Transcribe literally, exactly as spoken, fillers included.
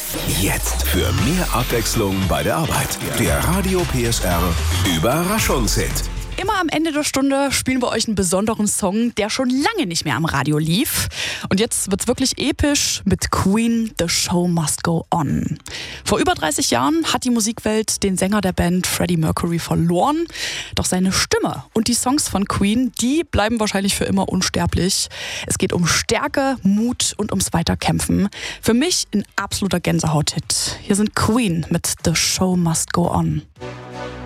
Jetzt für mehr Abwechslung bei der Arbeit. Der Radio P S R Überraschungshit. Immer am Ende der Stunde spielen wir euch einen besonderen Song, der schon lange nicht mehr am Radio lief. Und jetzt wird's wirklich episch mit Queen, The Show Must Go On. Vor über dreißig Jahren hat die Musikwelt den Sänger der Band Freddie Mercury verloren. Doch seine Stimme und die Songs von Queen, die bleiben wahrscheinlich für immer unsterblich. Es geht um Stärke, Mut und ums Weiterkämpfen. Für mich ein absoluter Gänsehaut-Hit. Hier sind Queen mit The Show Must Go On.